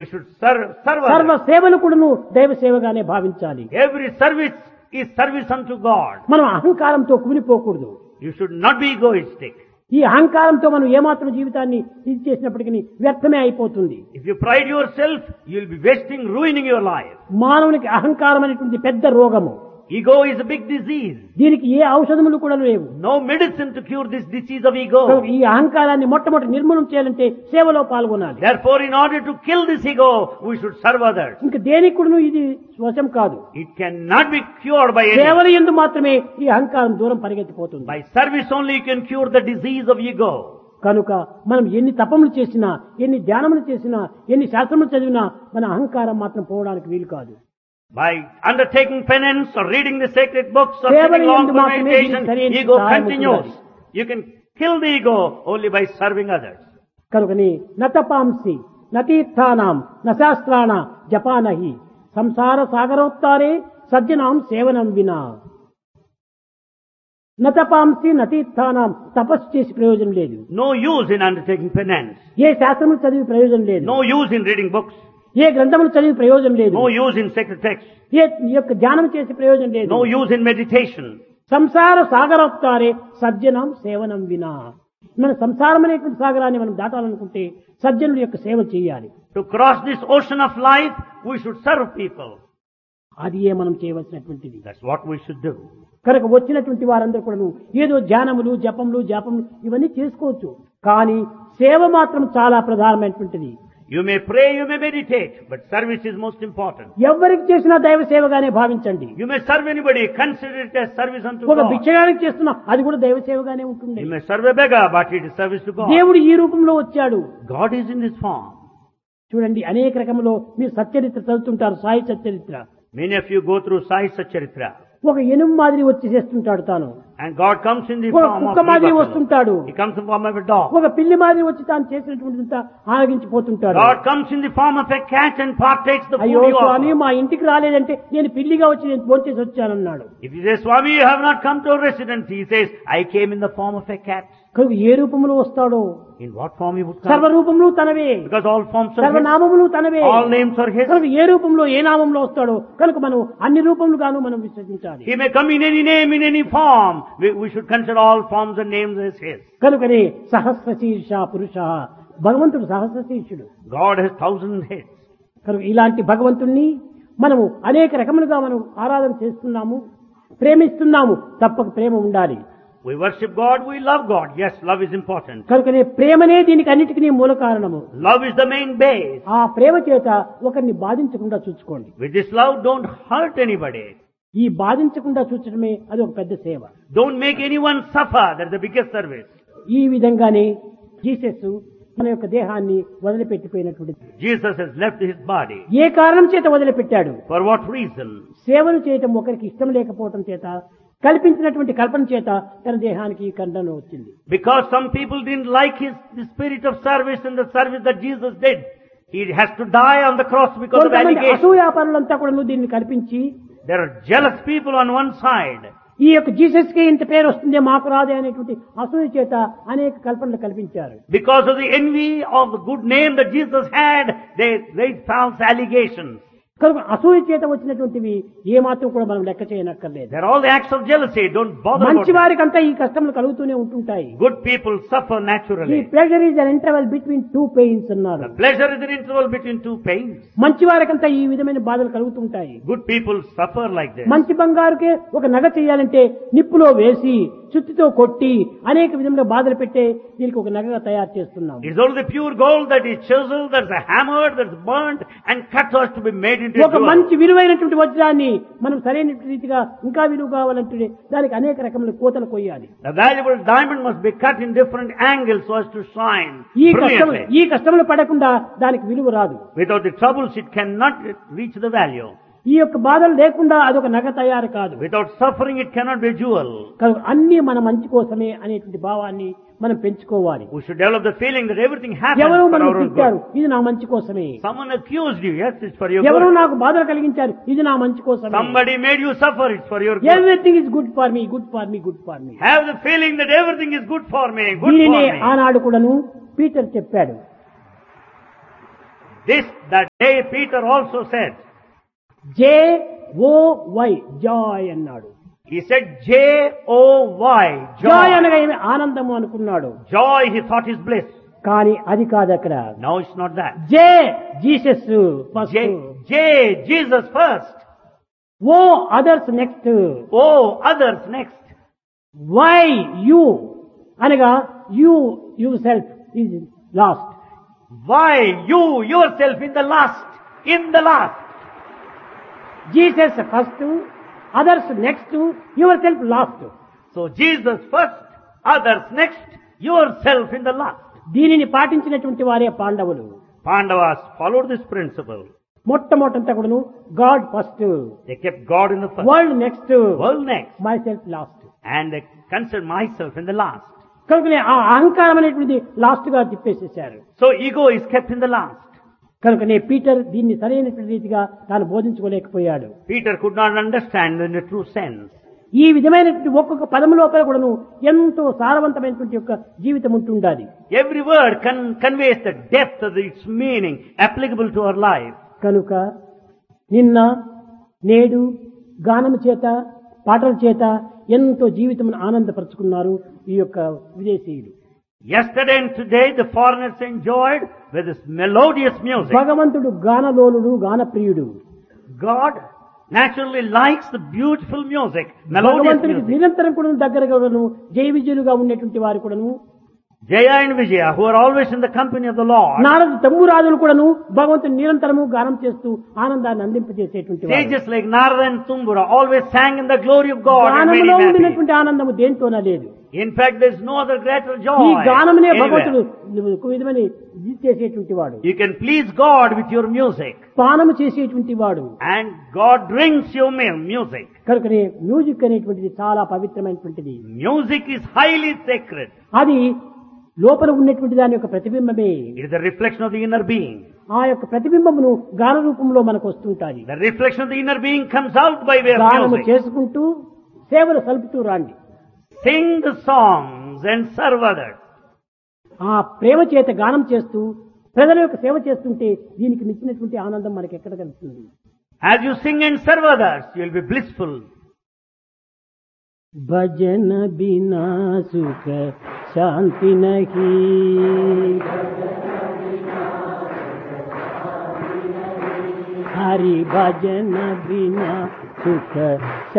should serve సర్వ others. సేవలు కూడాను దైవ సేవగానే భావించాలి. Every service is service unto God. మనం అహంకారంతో కుమిలిపోకూడదు. You should not be egoistic. ఈ అహంకారంతో మనం ఏమాత్రం జీవితాన్ని ఇది చేసినప్పటికీ వ్యర్థమే అయిపోతుంది. If you pride yourself, you will be wasting, ruining your life. మానవునికి అహంకారం అనేటువంటి పెద్ద రోగము. Ego is a big disease. దీనికి ఏ ఔషధములు కూడా లేవు. No medicine to cure this disease of ego. ఈ అహంకారాన్ని మొట్టమొదటి నిర్మూలన చేయాలంటే సేవలో పాల్గొనాలి. Therefore, in order to kill this ego, we should serve others. ఇంకా దేనికి కూడా ఇది వశం కాదు. It cannot be cured by anyone. సేవల యందు మాత్రమే ఈ అహంకారం దూరం పరిగెత్తిపోతుంది. By service only you can cure the disease of ego. కనుక మనం ఎన్ని తపములు చేసినా, ఎన్ని ధ్యానములు చేసినా, ఎన్ని శాస్త్రములు చదివినా మన అహంకారం మాత్రం పోవడానికి వీలు కాదు. By undertaking penance or reading the sacred books or సేవల sitting long యందు for మాత్రమే meditation, దీనికి సరైన ego సహాయం continues. ఉంటుంది. You can kill the ego only by serving others. కనుకని నతపాంసి నతీర్థానాం నశాస్త్రాణ జపానహి సంసార సాగరోత్తారే సజ్జనాం సేవనం వినా. నతపాంసి నతీర్థానాం తపస్సు చేసి ప్రయోజనం లేదు. No use in undertaking penance. ఏ శాస్త్రములు చదివి ప్రయోజనం లేదు. No use in reading books. ఏ గ్రంథములు చదివి ప్రయోజనం లేదు. No use in sacred texts. ఏ యొక్క ధ్యానం చేసి ప్రయోజనం లేదు. No use in meditation. సంసార సాగరోత్తారే సజ్జనం సేవనం వినా. మన సంసారం అనేటువంటి సాగరాన్ని మనం దాటాలనుకుంటే సజ్జనుల యొక్క సేవ చేయాలి. To cross this ocean of life, we should serve people. అది ఏ మనం చేయవలసినటువంటిది. That's what we should do. కనుక వచ్చినటువంటి వారందరూ కూడా ఏదో ధ్యానములు జపములు జాపములు ఇవన్నీ చేసుకోవచ్చు. కానీ సేవ మాత్రం చాలా ప్రధానమైనటువంటిది. You may pray, you may meditate, but service is most important. ఎవరికి చేసినా దైవ సేవగానే భావించండి. You may serve anybody, consider it as service unto ఒక God. భిక్షగానికి చేస్తున్నా అది కూడా దైవ సేవగానే ఉంటుంది. You may serve a beggar, but it is service to God. దేవుడు ఈ రూపంలో వచ్చాడు. God is in this form. చూడండి, అనేక రకములో మీరు Satcharitra చదువుతుంటారు. Sai Satcharitra. Many of you go through Sai Satcharitra. ఒక ఎనుము మాదిరి వచ్చి చేస్తుంటాడు తాను. And God comes in the ఒక form of కుక్క మాదిరి buffalo. వస్తుంటాడు. He comes in the form of a dog. ఒక పిల్లి మాదిరి వచ్చి తాను చేసినటువంటిదంతా ఆరగించిపోతుంటాడు. God comes in the form of a cat and partakes the food అయ్యో you స్వామి, offer. మా ఇంటికి రాలేదంటే నేను పిల్లిగా వచ్చి నేను భోంచేసి వచ్చానన్నాడు. If you say, Swami, you have not come to our residence, he says, I came in the form of a cat. కనుక ఏ రూపంలో వస్తాడో, In what form he would సర్వ come? రూపములు తనవే, Because all forms are his. సర్వనామములు తనవే. All names are his. కనుక ఏ రూపంలో ఏ నామంలో వస్తాడో కనుక మనం అన్ని రూపములుగాను మనం విశ్వసించాలి. He may come in any name, in any form. We should consider all forms and names as his. కనుకనే సహస్రశీర్ష పురుష, భగవంతుడు సహస్రశీర్షుడు. God has 1,000 heads. కనుక ఇలాంటి భగవంతుణ్ణి మనము అనేక రకములుగా మనం ఆరాధన చేస్తున్నాము, ప్రేమిస్తున్నాము. తప్పక ప్రేమ ఉండాలి. We worship God, we love God. Yes, love is important. కనుకనే ప్రేమనే దీనికి అన్నిటికీ మూల కారణము. Love is the main base. ఆ ప్రేమ చేత ఒకరిని బాధించకుండా చూసుకోండి. With this love, don't hurt anybody. ఈ బాధించకుండా చూచడమే అది ఒక పెద్ద సేవ. Don't make anyone suffer. That's the biggest service. ఈ విధంగానే జీసస్ మన యొక్క దేహాన్ని వదిలిపెట్టిపోయినటువంటి, Jesus has left his body. ఏ కారణం చేత వదిలిపెట్టాడు? For what reason? సేవలు చేయటం ఒకరికి ఇష్టం లేకపోవటం చేత, కల్పించినటువంటి కల్పన చేత తన దేహానికి ఖండన వచ్చింది. Because some people didn't like the spirit of service and the service that Jesus did. He has to die on the cross because of కొంతమంది allegation. అసూయాపరులంతా కూడా దీన్ని కల్పించి, There are jealous people on one side. ఈ యొక్క Jesus కి ఇంత పేరు వస్తుంది మాకు రాదే అనేటువంటి అసూయ చేత అనేక కల్పనలు కల్పించారు. Because of the envy of the good name that Jesus had, they raised false allegations. కనుక అసూయ చేత వచ్చినటువంటివి ఏ మాత్రం కూడా మనం లెక్క చేయనక్కర్లేదు. They're all the acts of jealousy. Don't bother about మంచి them. వారికంతా ఈ కష్టములు కలుగుతూనే ఉంటుంటాయి. Good people suffer ఈ naturally. Pleasure is an interval between two pains అన్నారు. The pleasure is the interval between two pains. మంచి వారికంతా ఈ విధమైన బాధలు కలుగుతుంటాయి. Good people suffer like this. మంచి బంగారుకే ఒక నగ చేయాలంటే నిప్పులో వేసి చుట్టితో కొట్టి అనేక విధంగా బాధలు పెట్టే దీనికి ఒక నగగా తయారు చేస్తున్నాం. It's only the pure gold that is chiseled, that's hammered, that's burnt and cut so as to be made into a ఒక jewel. మంచి విలువైనటువంటి వజ్రాన్ని మనం సరైన రీతిగా ఇంకా విలువ కావాలంటే దానికి అనేక రకముల కోతలు కొయ్యాలి. The valuable diamond must be cut in different angles so as to shine brilliantly. ఈ కష్టములు పడకుండా దానికి విలువ రాదు. Without the troubles, it cannot reach the value. ఈ యొక్క బాధలు లేకుండా అదొక నగ తయారు కాదు. Without suffering, it cannot be a jewel. కనుక అన్ని మన మంచి కోసమే అనేటువంటి భావాన్ని మనం పెంచుకోవాలి. We should develop the feeling that everything happens ఎవరో for మనం our own తిట్టారు, good. ఇది నా మంచి కోసమే. Someone accused you, yes, it's for your ఎవరో good. నాకు బాధలు కలిగించారు, ఇది నా మంచి కోసమే. Somebody made you suffer, it's for your good. Everything is good for me, good for me, good for me. Have the feeling that everything is good for me, good for దీనినే me. ఆనాడు కూడాను Peter చెప్పాడు. This that day Peter also said. J-O-Y, Joy అన్నాడు. He said J-O-Y, Joy joy. అనగా ఏమి ఆనందము అనుకున్నాడు. Joy he thought is bliss. కానీ అది కాదు అక్కడ. No, it's not that. J Jesus first. J, Jesus first. Oh others next. Oh, others next. Why you అనగా you your self is lost. Why you yourself in the last? In the last. Jesus first, others next, your self last. So Jesus first, others next, yourself in the last. దీనిని పాటించినటువంటి వారే పాండవులు. Pandavas followed this principle. మొట్టమొదటంతా కూడాను God first, They kept God in the first, world next, world next, my self last. and they considered myself in the last. కనుకనే ఆ అహంకారం అనేటువంటిది last గా తిప్పేసేశారు. So ego is kept in the last. కనుకనే Peter దీన్ని సరైనటువంటి రీతిగా తాను బోధించుకోలేకపోయాడు. Peter could not understand in the true sense. ఈ విధమైనటువంటి ఒక్కొక్క పదము లోపల కూడాను ఎంతో సారవంతమైనటువంటి యొక్క జీవితం ఉంటుండాలి. Every word conveys the depth of its meaning applicable to our life. కనుక నిన్న నేడు గానము చేత పాటల చేత ఎంతో జీవితమును ఆనందపరుచుకున్నారు ఈ యొక్క విదేశీయులు. Yesterday and today the foreigners enjoyed with this melodious music. భగవంతుడు గానలోలుడు గానప్రియుడు. God naturally likes the beautiful music, melodious భగవంతుడికి music. నిరంతరం కూడా దగ్గరగా జయ విజయులుగా ఉండేటువంటి వారు కూడాను, Jaya and Vijaya, who are always in the company of the Lord. నారదు తంబురాజులు కూడాను భగవంతుని నిరంతరము గానం చేస్తూ ఆనందాన్ని అందింపజేసేటువంటి వారు. Sages like Narada and Tumbura always sang in the glory of God and made గానములో him happy. ఉండినటువంటి ఆనందము దేంతోనా లేదు. In fact, there is no other greater ఈ joy గానమునే anywhere. భగవంతుడు ఒక విధమైన ఇది చేసేటువంటి వాడు, You can please God with your music, పానము చేసేటువంటి వాడు. and God drinks your music. కనుకనే మ్యూజిక్ అనేటువంటిది చాలా పవిత్రమైనటువంటిది. Music is highly sacred. అది లోపల ఉన్నటువంటి దాని యొక్క ప్రతిబింబమే. It is the reflection of the inner being. ఆ యొక్క ప్రతిబింబమును గాన రూపంలో మనకు వస్తుంటాది. The reflection of the inner being comes out by way of గానము music. చేసుకుంటూ సేవలు సలుపుతూ రాండి. Sing the songs and serve others. ఆ ప్రేమ చేత గానం చేస్తూ ప్రజల యొక్క సేవ చేస్తుంటే దీనికి మించినటువంటి ఆనందం మనకి ఎక్కడ కలుగుతుంది? As you sing and serve others, you will be blissful. భజన బినా సుఖ శాంతి నహి, హరి భజన బినా సుఖ